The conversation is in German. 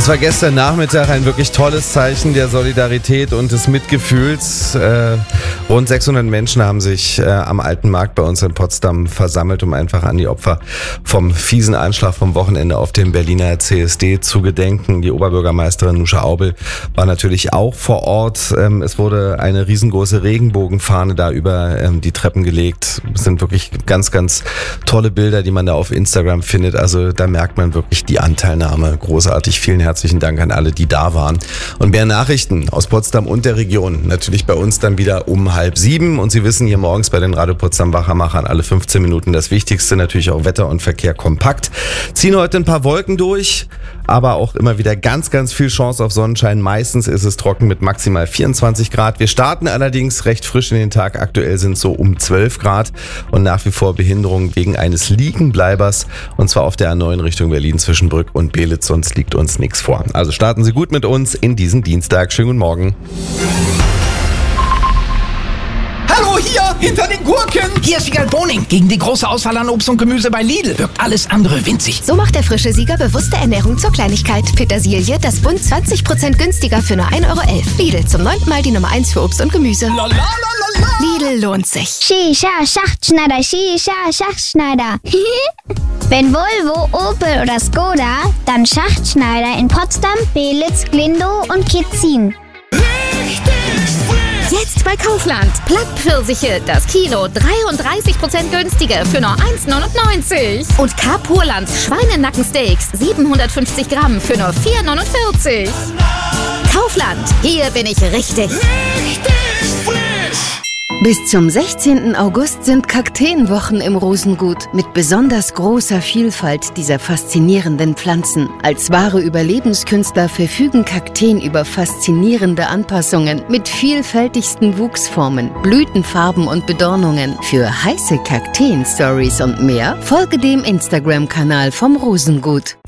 war gestern Nachmittag ein wirklich tolles Zeichen der Solidarität und des Mitgefühls. Rund 600 Menschen haben sich am Alten Markt bei uns in Potsdam versammelt, um einfach an die Opfer vom fiesen Anschlag vom Wochenende auf dem Berliner CSD zu gedenken. Die Oberbürgermeisterin Nuscha Aubel war natürlich auch vor Ort. Es wurde eine riesengroße Regenbogenfahne da über die Treppen gelegt. Es sind wirklich ganz, ganz tolle Bilder, die man da auf Instagram findet. Also da merkt man wirklich die Anteilnahme. Großartig. Vielen herzlichen Dank an alle, die da waren. Und mehr Nachrichten aus Potsdam und der Region. Natürlich bei uns dann wieder um 6:30. Und Sie wissen, hier morgens bei den Radio Potsdam Wachermachern alle 15 Minuten das Wichtigste. Natürlich auch Wetter und Verkehr kompakt. Ziehen heute ein paar Wolken durch, aber auch immer wieder ganz, ganz viel Chance auf Sonnenschein. Meistens ist es trocken mit maximal 24 Grad. Wir starten allerdings recht frisch in den Tag. Aktuell sind es so um 12 Grad und nach wie vor Behinderung wegen eines Liegenbleibers. Und zwar auf der A9 Richtung Berlin zwischen Brück und Belitz. Sonst liegt uns nichts vor. Also starten Sie gut mit uns in diesen Dienstag. Schönen guten Morgen. Hallo, hier, hinter den Gurken! Hier ist Sieger Boning. Gegen die große Auswahl an Obst und Gemüse bei Lidl wirkt alles andere winzig. So macht der frische Sieger bewusste Ernährung zur Kleinigkeit. Petersilie, das Bund 20% günstiger für nur 1,11 €. Lidl, zum 9. Mal die Nummer 1 für Obst und Gemüse. Lidl lohnt sich. Shisha, Schachtschneider, Shisha, Schachtschneider. Wenn Volvo, Opel oder Skoda, dann Schachtschneider in Potsdam, Belitz, Glindow und Kitzin. Jetzt bei Kaufland. Plattpfirsiche, das Kilo 33% günstiger für nur 1,99 €. Und Carpurland Schweinenackensteaks 750 Gramm für nur 4,49 €. Kaufland, hier bin ich richtig. Bis zum 16. August sind Kakteenwochen im Rosengut mit besonders großer Vielfalt dieser faszinierenden Pflanzen. Als wahre Überlebenskünstler verfügen Kakteen über faszinierende Anpassungen mit vielfältigsten Wuchsformen, Blütenfarben und Bedornungen. Für heiße Kakteen-Stories und mehr folge dem Instagram-Kanal vom Rosengut.